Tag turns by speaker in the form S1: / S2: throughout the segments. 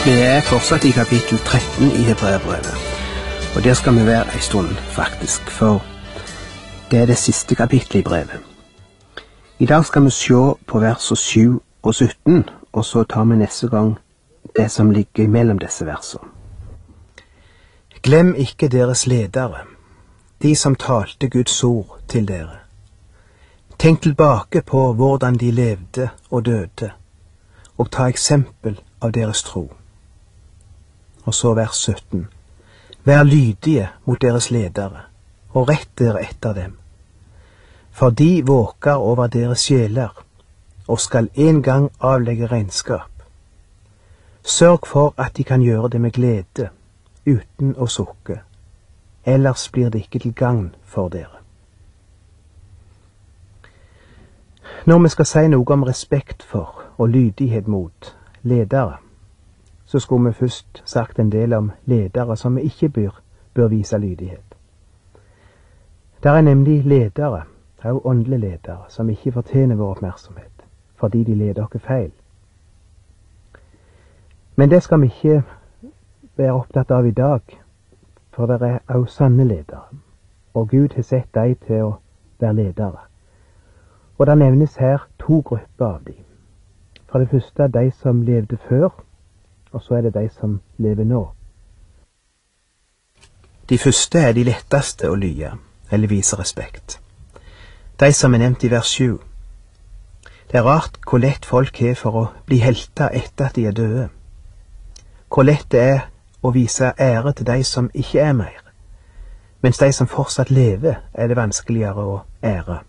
S1: Vi er fortsatt i kapittel 13 i Hebreerbrevet, og der skal vi være en stund faktisk, for det er det siste kapittelet i brevet. I dag skal vi se på versene 7 og 17, og så tar vi neste gang det som ligger mellom disse versene.
S2: Glem ikke deres ledere, de som talte Guds ord til dere. Tenk tilbake på hvordan de levde og døde, og ta eksempel av deres tro. Og så vers 17. Vær lydige mot deres ledere, og rett dere etter dem. For de våker over deres sjeler, og skal en gang avlegge regnskap. Sørg for at de kan gjøre det med glede, uten å sukke. Ellers blir det ikke til gagn for dere. Når vi skal si noe om respekt for og lydighet mot ledere, så skulle vi først sagt en del om ledere som vi ikke bør vise lydighet. Der er nemlig ledere, og åndelige ledere, som ikke fortjener vår oppmerksomhet, fordi de leder oss feil. Men det skal vi ikke være opptatt av i dag, for det er også sanne ledere, og Gud har sett dem til å være ledere. Og det nevnes her to grupper av dem. For det første er de som levde før, og så er det de som lever nå. De første er de letteste å lye, eller vise respekt. De som er nevnt i vers 7. Det er rart hvor lett folk er for å bli helter etter at de er døde. Hvor lett det er å vise ære til de som ikke er mer, mens de som fortsatt lever er det vanskeligere å ære.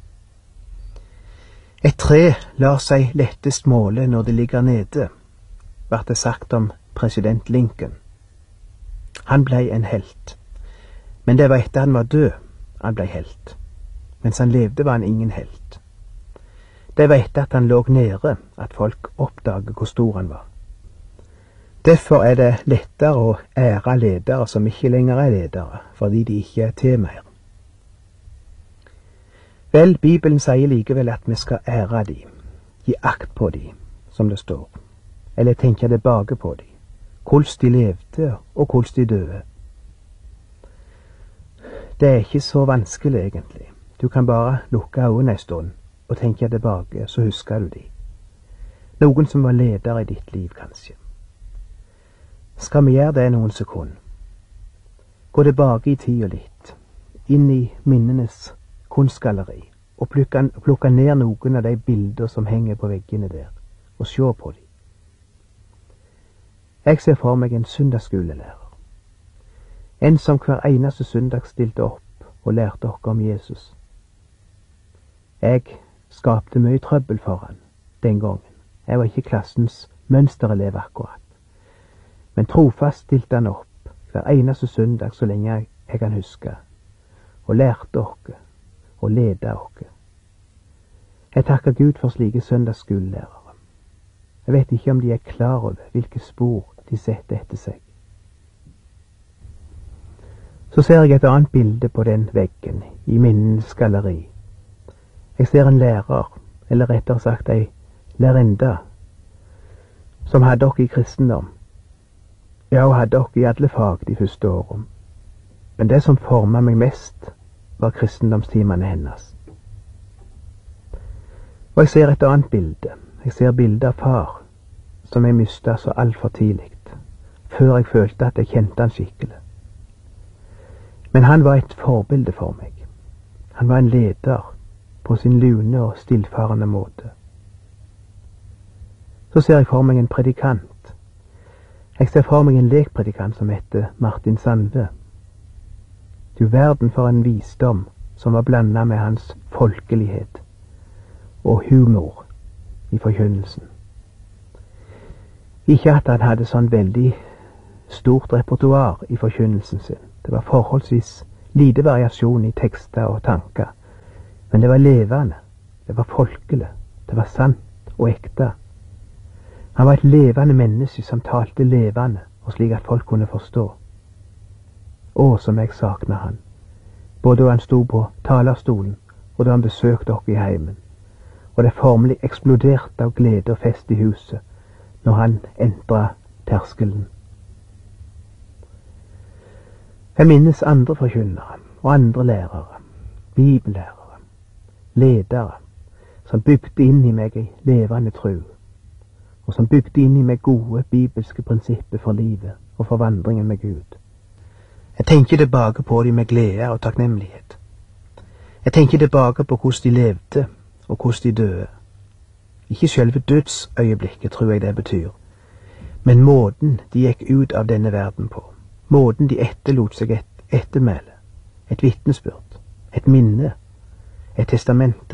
S2: Et tre lar seg lettest måle når det ligger nede, ble det sagt om president Lincoln. Han ble en helt, men det var etter han var død han ble helt. Mens han levde var han ingen helt. Det var etter at han lå nede at folk oppdaget hvor stor han var. Derfor er det lettere å ære ledere som ikke lenger er ledere, fordi de ikke er til mer. Vel, Bibelen sier likevel at vi skal ære de, gi akt på de, som det står, eller tenke tilbake på de, hvordan de levde og hvordan de døde. Det er ikke så vanskelig egentlig. Du kan bare lukke øynene en stund og tenke tilbake, så husker du de. Noen som var leder i ditt liv, kanskje. Skal vi gjøre det noen sekunder? Gå tilbake i tida litt, inn i minnenes kunstgalleri, og plukke ned noen av de bilder som henger på veggene der, og se på dem. Jeg ser for meg en søndagsskolelærer. En som hver eneste søndag stilte opp og lærte oss om Jesus. Jeg skapte mye trøbbel for han den gangen. Jeg var ikke klassens mønsterelev akkurat. Men trofast stilte han opp hver eneste søndag så lenge jeg kan huske, og lærte oss og leda oss. Jeg takker Gud for slike søndagsskolelærere. Jeg vet ikke om de er klar over hvilke spor de setter etter seg. Så ser jeg et annet bilde på den veggen i minnenes galleri. Jeg ser en lærer, eller rettere sagt ei lærerinne, som hadde oss i kristendom. Ja, hun hadde oss i alle fag de første årene. Men det som formet meg mest, var kristendomstimene hennes. Og jeg ser et annet bilde. Jeg ser bildet av far, som jeg mistet så altfor tidlig, før jeg følte at jeg kjente han skikkelig. Men han var et forbilde for meg. Han var en leder på sin lune og stillfarende måte. Så ser jeg for meg en predikant. Jeg ser for meg en lekpredikant som heter Martin Sandve. Du verden for en visdom som var blandet med hans folkelighet og humor i forkynnelsen. Ikke at han hadde sånn veldig stort repertoar i forkynnelsen sin. Det var forholdsvis lite variasjon i tekster og tanker, men det var levende, det var folkelig, det var sant og ekte. Han var et levende menneske som talte levende, og slik at folk kunne forstå. Å, som jeg savner han, både da han sto på talerstolen, og da han besøkte oss i heimen, og det formelig eksploderte av glede og fest i huset, når han entret terskelen. Jeg minnes andre forkynnere og andre lærere, bibellærere, ledere, som bygde inn i meg ei levende tro, og som bygde inn i meg gode bibelske prinsipper for livet og for vandringen med Gud. Jeg tenker tilbake på dem med glede og takknemlighet. Jeg tenker tilbake på hvordan de levde og hvordan de døde. Ikke selve dødsøyeblikket, tror jeg det betyr, men måten de gikk ut av denne verden på, måten de etterlot seg et ettermæle, et vitnesbyrd, et minne, et testamente.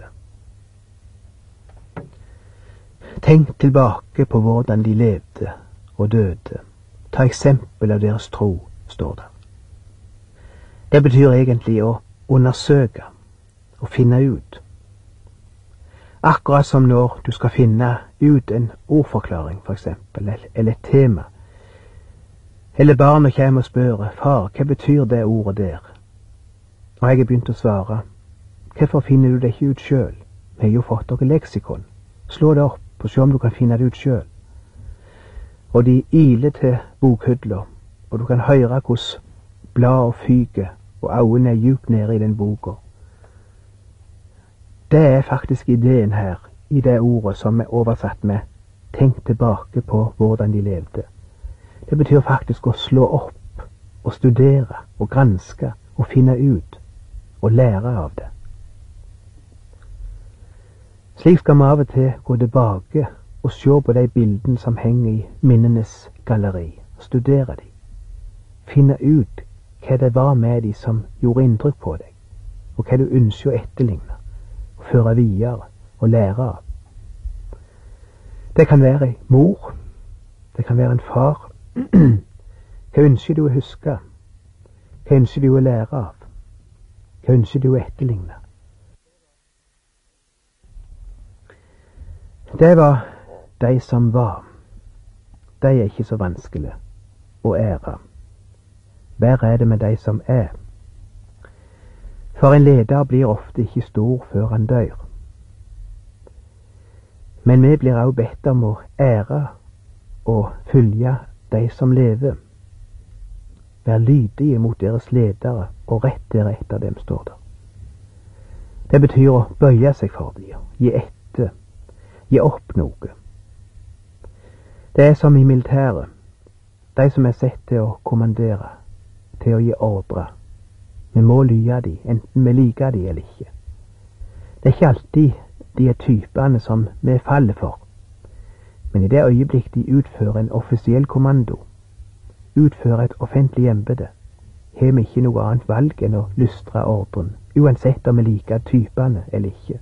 S2: Tenk tilbake på hvordan de levde og døde. Ta eksempel av deres tro, står der. Det betyr egentlig å undersøke og finne ut. Akkurat som når du skal finne ut en ordforklaring, for eksempel, eller et tema. Eller barnet kommer og spør, far, hva betyr det ordet der? Og jeg har begynt å svare, hvorfor finner du det ikke ut selv? Vi har jo fått dere leksikon. Slå det opp og se om du kan finne det ut selv. Og de iler til bokhylla, og du kan høre hvordan blad og fyger, og øynene er djupt nede i den boka. Det er faktisk ideen her, i det ordet som er oversatt med tenk tilbake på hvordan de levde. Det betyr faktisk å slå opp, og studere, og granske, og finne ut, og lære av det. Slik skal vi av og til gå tilbake og se på de bildene som henger i minnenes galleri, og studere de. Finne ut hva det var med de som gjorde inntrykk på deg, og hva du ønsker å etterligne, og føre videre og lære av. Det kan være en mor, det kan være en far. Hva ønsker du å huske? Hva ønsker du å lære av? Hva ønsker du å etterligne? Det var de som var. De er ikke så vanskelig å ære. Verre er det med de som er. For en leder blir ofte ikke stor før han dør. Men vi blir også bedt om å ære og følge de som lever. Vær lydige mot deres ledere og rett dere etter dem, står der. Det betyr å bøye seg for dem, gi etter, gi opp noe. Det er som i militæret, de som er sett til å kommandere, til å gi ordre. Vi må lyde de, enten vi liker de eller ikke. Det er ikke alltid de er typene som vi faller for, men i det øyeblikk de utfører en offisiell kommando, utfører et offentlig embete, har vi ikke noe annet valg enn å lystre ordren, uansett om vi liker typene eller ikke.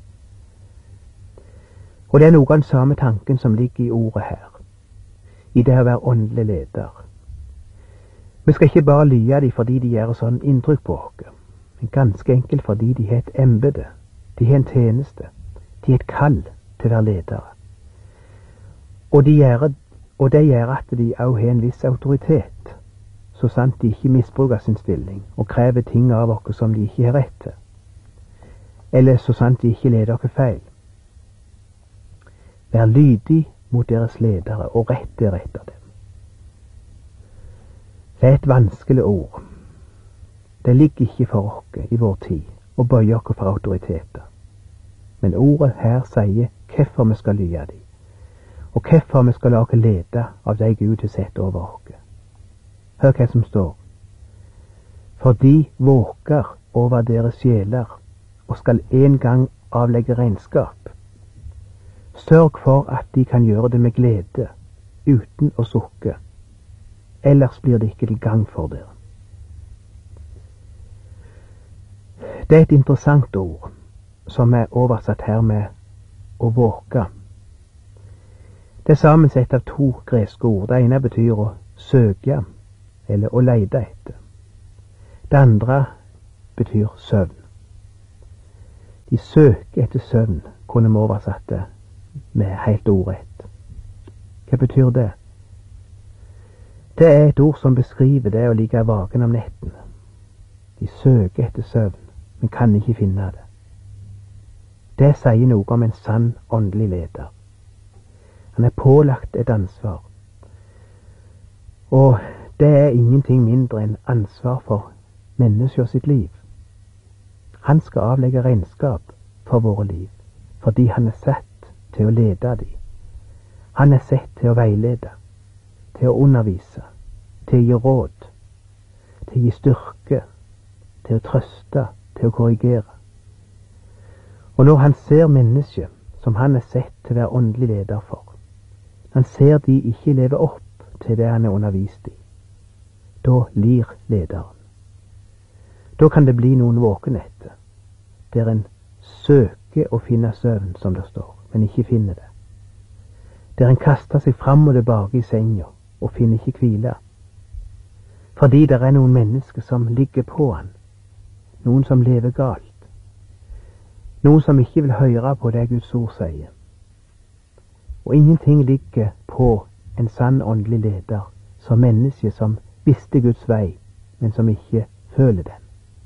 S2: Og det er noe av den samme tanken som ligger i ordet her, i det å være åndelig leder. Vi skal ikke bare lyde de fordi de gjør sånn inntrykk på oss, men ganske enkelt fordi de har et embete, de har en tjeneste, de har et kall til å være ledere. Og det gjør at de også har en viss autoritet, så sant de ikke misbruker sin stilling og krever ting av oss som de ikke har rett til, eller så sant de ikke leder oss feil. Vær lydig mot deres ledere og rett dere etter dem. Det er et vanskelig ord. Det ligger ikke for oss i vår tid å bøye oss for autoriteter. Men ordet her sier hvorfor vi skal lyde dem, og hvorfor vi skal la oss lede av de Gud har sett over oss. Hør hva som står. For de våker over deres sjeler og skal en gang avlegge regnskap. Sørg for at de kan gjøre det med glede, uten å sukke. Ellers blir det ikke til gang for dere. Det er et interessant ord, som er oversatt her med å våke. Det er sammensatt av to greske ord. Det ene betyr å søke, eller å lete etter. Det andre betyr søvn. De søker etter søvn, kunne vi oversatt det med helt ordrett. Hva betyr det? Det er et ord som beskriver det å ligge vaken om netten. De søker etter søvn, men kan ikke finne det. Det sier noe om en sann åndelig leder. Han er pålagt et ansvar. Og det er ingenting mindre enn ansvar for mennesker sitt liv. Han skal avlegge regnskap for våre liv, fordi han er satt til å lede dem. Han er satt til å veilede, til å undervise, til å gi råd, til å gi styrke, til å trøste, til å korrigere. Og når han ser mennesket som han er sett til å være åndelig leder for, han ser de ikke leve opp til det han er undervist i, da lir lederen. Da kan det bli noen våkenetter, der en søker å finne søvn, som det står, men ikke finner det. Der en kaster seg fram og tilbake i senga og finner ikke hvile. Fordi det er noen mennesker som ligger på han, noen som lever galt, noen som ikke vil høre på det Guds ord sier. Og ingenting ligger på en sann åndelig leder som menneske som visste Guds vei, men som ikke føler den.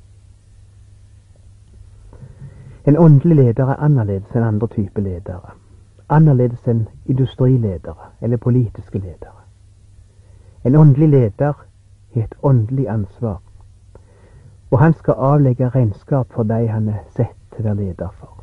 S2: En åndelig leder er annerledes enn andre typer ledere. Annerledes enn industriledere eller politiske ledere. En åndelig leder har et åndelig ansvar, og han skal avlegge regnskap for de han er sett til å være leder for.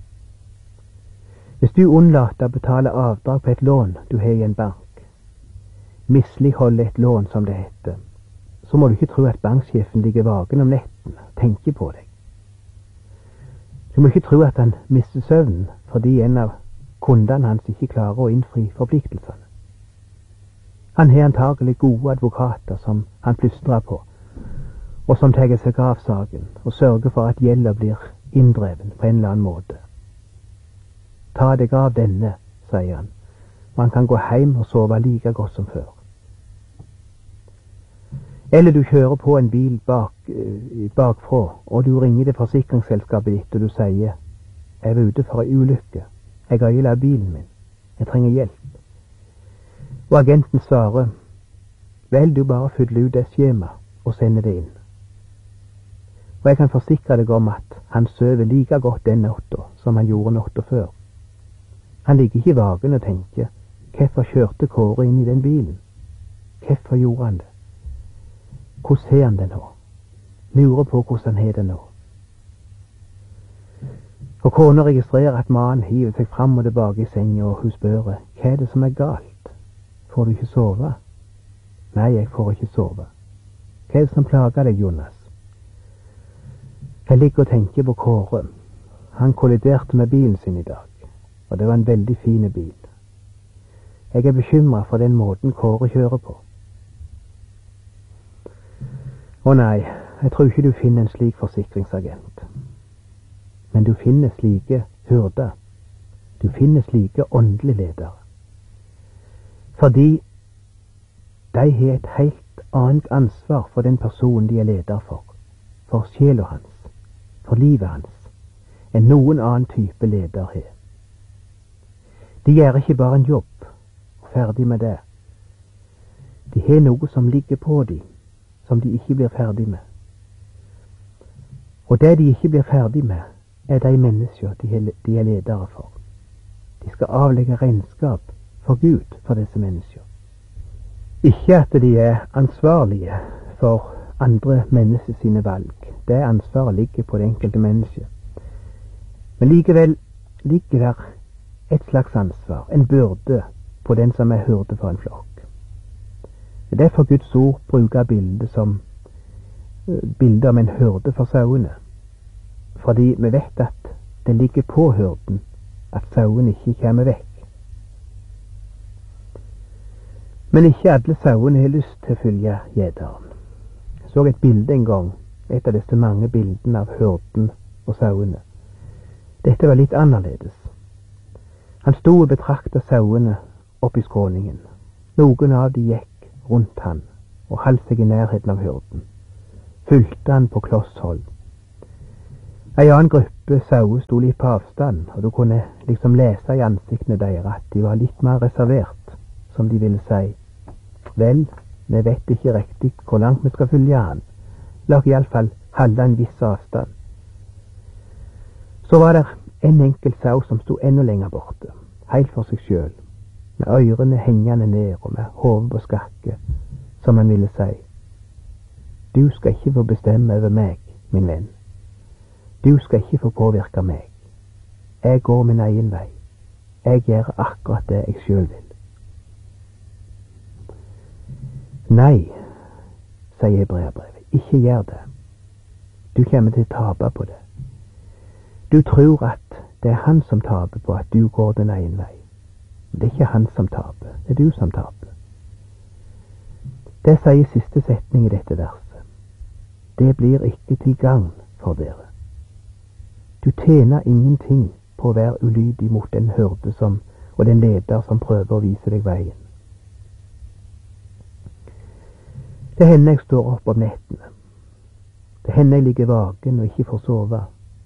S2: Hvis du unnlater å betale avdrag på et lån du har i en bank, misligholder et lån som det heter, så må du ikke tro at banksjefen ligger vaken om netten og tenker på deg. Du må ikke tro at han mister søvnen fordi en av kundene hans ikke klarer å innfri forpliktelsene. Han har antagelig gode advokater som han plystrer på, og som tar seg av saken og sørger for at gjelda blir inndreven på en eller annen måte. Ta deg av denne, sier han. Man kan gå hjem og sove like godt som før. Eller du kjører på en bil bakfra, og du ringer til forsikringsselskapet ditt, og du sier, jeg var ute for en ulykke. Jeg har ødelagt bilen min. Jeg trenger hjelp. Og agenten svarer, vel, du bare fyller ut det skjema og sender det inn. Og jeg kan forsikre deg om at han sover like godt den natta som han gjorde natta før. Han ligger ikke vaken og tenker, hvorfor kjørte Kåre inn i den bilen? Hvorfor gjorde han det? Hvordan har han det nå? Lurer på hvordan han har det nå. Og kona registrerer at mannen hiver seg fram og tilbake i senga, og hun spør, hva er det som er galt? Får du ikke sove? Nei, jeg får ikke sove. Hva er det som plager deg, Jonas? Jeg ligger og tenker på Kåre. Han kolliderte med bilen sin i dag, og det var en veldig fin bil. Jeg er bekymret for den måten Kåre kjører på. Å nei, jeg tror ikke du finner en slik forsikringsagent. Men du finner slike hyrder. Du finner slike åndelige ledere. Fordi de har et helt annet ansvar for den personen de er leder for sjela hans, for livet hans, enn noen annen type leder har. De gjør ikke bare en jobb, og ferdig med det. De har noe som ligger på dem, som de ikke blir ferdig med. Og det de ikke blir ferdig med, er de mennesker de er ledere for. De skal avlegge regnskap for Gud for disse mennesker. Ikke at de er ansvarlige for andre mennesker sine valg. Det ansvaret ligger på det enkelte mennesket. Men likevel ligger der et slags ansvar, en byrde, på den som er hyrde for en flokk. Det er derfor Guds ord bruker bildet om en hyrde for sauene. Fordi vi vet at det ligger på hyrden at sauene ikke kommer vekk. Men ikke alle sauene har lyst til å følge gjeteren. Jeg så et bilde en gang, et av disse mange bildene av hyrden og sauene. Dette var litt annerledes. Han sto og betraktet sauene oppi skråningen. Noen av de gikk rundt han og holdt seg i nærheten av hyrden. Fulgte han på kloss hold. En annen gruppe sauer sto litt på avstand, og du kunne liksom lese i ansiktene deres at de var litt mer reservert, som de ville si. Vel, vi vet ikke riktig hvor langt vi skal følge han. La oss i alle fall holde en viss avstand. Så var det en enkelt sau som sto enda lenger borte, helt for seg sjøl, med ørene hengende ned og med hodet på skakke, som han ville si. Du skal ikke få bestemme over meg, min venn. Du skal ikke få påvirke meg. Jeg går min egen vei. Jeg gjør akkurat det jeg selv vil. Nei, sier Hebreerbrevet, ikke gjør det. Du kommer til å tape på det. Du tror at det er han som taper på at du går din egen vei. Men det er ikke han som taper, det er du som taper. Det sier siste setning i dette verset. Det blir ikke til gagn for dere. Du tjener ingenting på å være ulydig mot den hyrde og den leder som prøver å vise deg veien. Det hender jeg står opp om nettene. Det hender jeg ligger vaken og ikke får sove.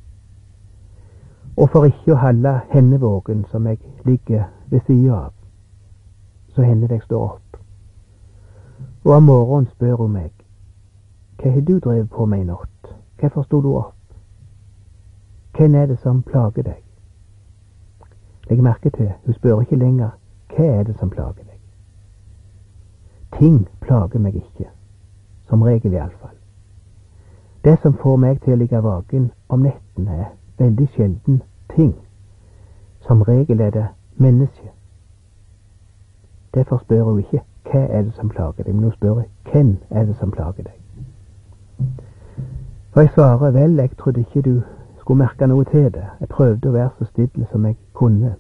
S2: Og for ikke å holde hendevågen som jeg ligger ved siden av, så hender det jeg står opp. Og om morgenen spør hun meg, hva har du drevet på med i natt? Hvorfor sto du opp? Hvem er det som plager deg? Legg merke til, hun spør ikke lenger, hva er det som plager deg? Ting plager meg ikke, som regel i alle fall. Det som får meg til å ligge vaken om nettene er veldig sjelden ting. Som regel er det menneske. Derfor spør hun ikke, hva er det som plager deg? Men hun spør, hvem er det som plager deg? Og jeg svarer, vel, jeg trodde ikke du skulle merke noe til det. Jeg prøvde å være så stille som jeg kunne.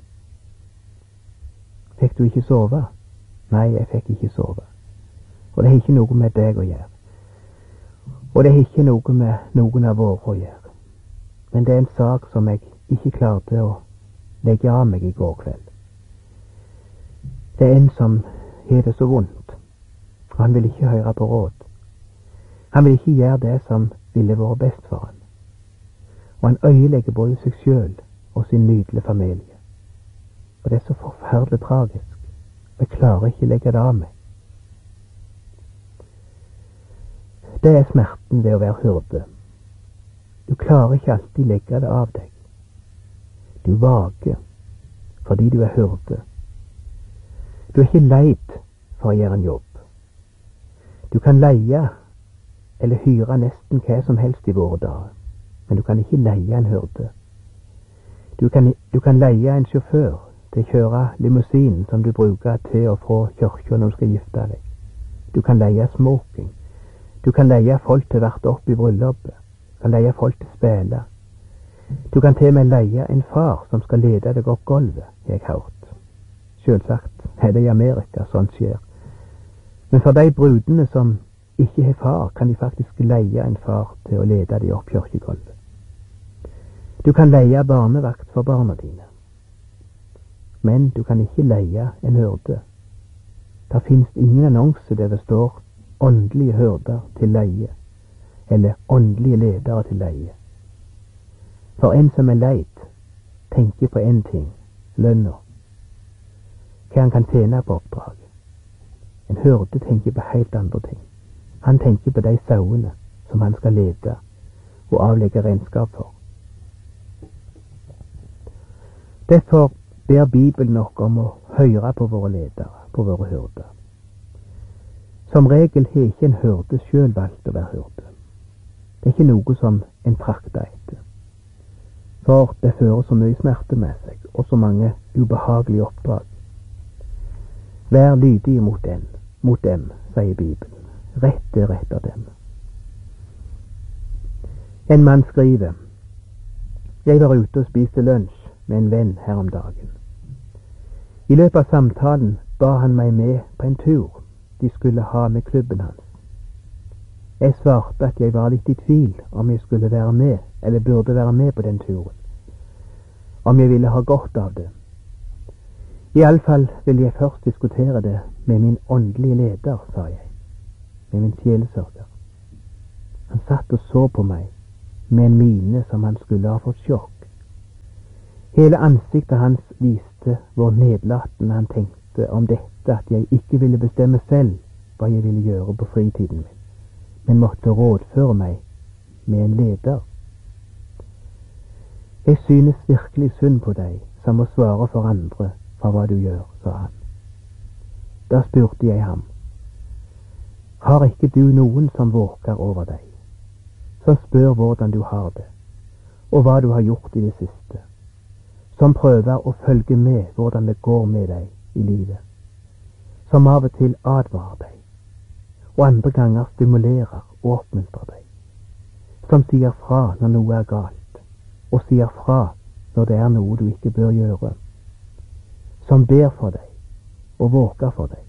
S2: Fikk du ikke sove? Nei, jeg fikk ikke sove. Og det har ikke noe med deg å gjøre. Og det har ikke noe med noen av våre å gjøre. Men det er en sak som jeg ikke klarte å legge av meg i går kveld. Det er en som har det så vondt, og han vil ikke høre på råd. Han vil ikke gjøre det som ville vært best for han. Og han øyelegger både seg selv og sin nydelige familie. Og det er så forferdelig tragisk. Jeg klarer ikke legge det av meg. Det er smerten ved å være hyrde. Du klarer ikke alltid legge det av deg. Du vager fordi du er hyrde. Du er ikke leid for å gjøre en jobb. Du kan leie eller hyre nesten hva som helst i våre dager, men du kan ikke leie en hyrde. Du kan leie en sjåfør til å kjøre limousinen som du bruker til og fra kirka når du skal gifte deg. Du kan leie smoking. Du kan leie folk til å varte opp i bryllupet. Du kan leie folk til å spille. Du kan til og med leie en far som skal lede deg opp gulvet, har jeg hørt. Selvsagt er det i Amerika sånt skjer. Men for de brudene som ikke har far, kan de faktisk leie en far til å lede deg opp kirkegulvet. Du kan leie barnevakt for barna dine. Men du kan ikke leie en hyrde. Det finnes ingen annonse der det står åndelige hyrder til leie, eller åndelige ledere til leie. For en som er leid, tenker på en ting, lønna. Hva han kan tjene på oppdraget. En hyrde tenker på helt andre ting. Han tenker på de sauene som han skal lede og avlegge regnskap for. Derfor ber Bibelen nok om å høre på våre ledere, på våre hyrder. Som regel har ikke en hyrde selv valgt å være hyrde. Det er ikke noe som en trakter etter. For det fører så mye smerte med seg, og så mange ubehagelige oppdrag. Vær lydig mot dem, sier Bibelen. Rett er etter dem. En mann skriver, jeg var ute og spiste lunsj med en venn her om dagen. I løpet av samtalen ba han meg med på en tur de skulle ha med klubben hans. Jeg svarte at jeg var litt i tvil om jeg skulle være med, eller burde være med på den turen. Om jeg ville ha godt av det. I alle fall ville jeg først diskutere det med min åndelige leder, sa jeg. Med min sjelesørger. Han satt og så på meg med en mine som han skulle ha fått sjokk. Hele ansiktet hans viste hvor nedlatende han tenkte om dette at jeg ikke ville bestemme selv hva jeg ville gjøre på fritiden min, men måtte rådføre meg med en leder. Jeg synes virkelig synd på deg som må svare for andre for hva du gjør, sa han. Da spurte jeg ham, Har ikke du noen som våker over deg, som spør hvordan du har det, og hva du har gjort i det siste, som prøver å følge med hvordan det går med deg i livet, som av og til advarer deg, og andre ganger stimulerer og oppmuntrer deg, som sier fra når noe er galt, og sier fra når det er noe du ikke bør gjøre, som ber for deg og våker for deg.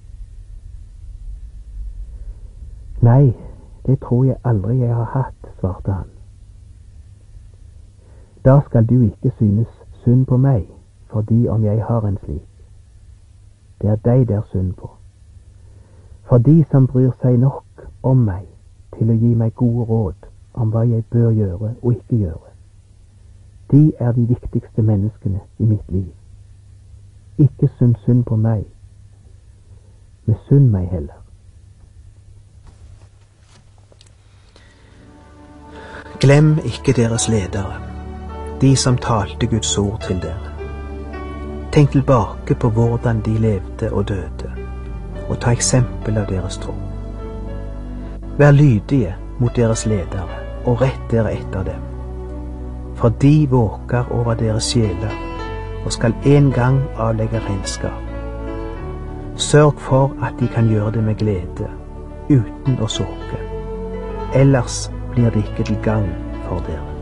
S2: Nei, det tror jeg aldri jeg har hatt, svarte han. Da skal du ikke synes synd på meg, fordi om jeg har en slik. Det er deg det er synd på. For de som bryr seg nok om meg til å gi meg gode råd om hva jeg bør gjøre og ikke gjøre, de er de viktigste menneskene i mitt liv. Ikke synd synd på meg, misunn meg heller. Glem ikke deres ledere, de som talte Guds ord til dere. Tenk tilbake på hvordan de levde og døde, og ta eksempel av deres tro. Vær lydige mot deres ledere, og rett dere etter dem. For de våker over deres sjeler, og skal en gang avlegge regnskap. Sørg for at de kan gjøre det med glede, uten å sukke. Ellers blir det ikke til gagn for dere.